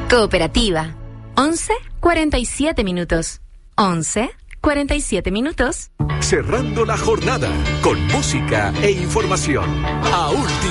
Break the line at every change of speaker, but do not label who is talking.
Cooperativa. 11:47 minutos. 11:47 minutos.
Cerrando la jornada con música e información. A última